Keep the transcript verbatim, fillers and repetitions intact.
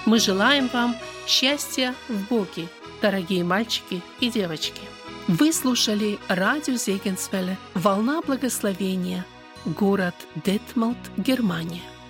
Мы желаем вам счастья в Боге, дорогие мальчики и девочки. Вы слушали радио Зегенсвелле «Волна благословения», город Детмолд, Германия.